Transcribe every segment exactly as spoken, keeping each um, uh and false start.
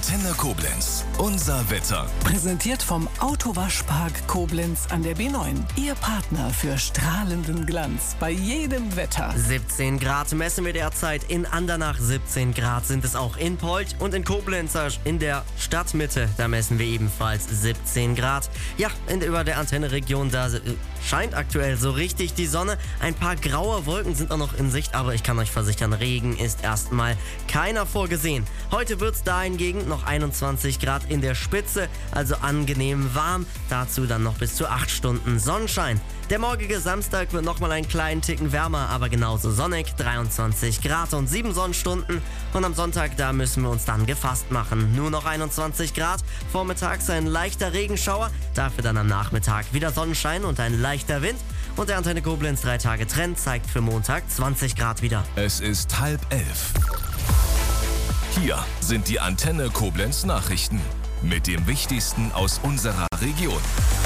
Antenne Koblenz. Unser Wetter. Präsentiert vom Autowaschpark Koblenz an der B neun. Ihr Partner für strahlenden Glanz bei jedem Wetter. siebzehn Grad messen wir derzeit in Andernach. siebzehn Grad sind es auch in Polt und in Koblenz in der Stadtmitte. Da messen wir ebenfalls siebzehn Grad. Ja, in, über der Antenne-Region, da äh, scheint aktuell so richtig die Sonne. Ein paar graue Wolken sind auch noch in Sicht, aber ich kann euch versichern, Regen ist erstmal keiner vorgesehen. Heute wird es da hingegen noch einundzwanzig Grad in der Spitze, also angenehm warm. Dazu dann noch bis zu acht Stunden Sonnenschein. Der morgige Samstag wird nochmal einen kleinen Ticken wärmer, aber genauso sonnig, dreiundzwanzig Grad und sieben Sonnenstunden. Und am Sonntag, da müssen wir uns dann gefasst machen. Nur noch einundzwanzig Grad, vormittags ein leichter Regenschauer, dafür dann am Nachmittag wieder Sonnenschein und ein leichter Wind. Und der Antenne Koblenz drei Tage Trend zeigt für Montag zwanzig Grad wieder. Es ist halb elf. Hier sind die Antenne Koblenz Nachrichten mit dem Wichtigsten aus unserer Region.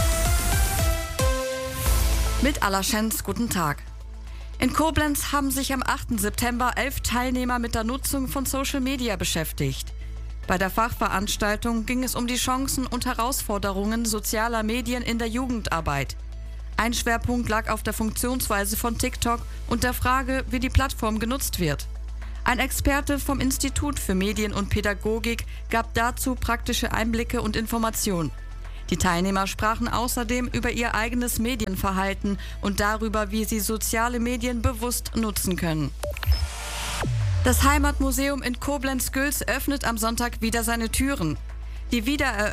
Mit Alaschenz, guten Tag. In Koblenz haben sich am achten September elf Teilnehmer mit der Nutzung von Social Media beschäftigt. Bei der Fachveranstaltung ging es um die Chancen und Herausforderungen sozialer Medien in der Jugendarbeit. Ein Schwerpunkt lag auf der Funktionsweise von TikTok und der Frage, wie die Plattform genutzt wird. Ein Experte vom Institut für Medien und Pädagogik gab dazu praktische Einblicke und Informationen. Die Teilnehmer sprachen außerdem über ihr eigenes Medienverhalten und darüber, wie sie soziale Medien bewusst nutzen können. Das Heimatmuseum in Koblenz-Gülz öffnet am Sonntag wieder seine Türen. Die Wiedereröffnung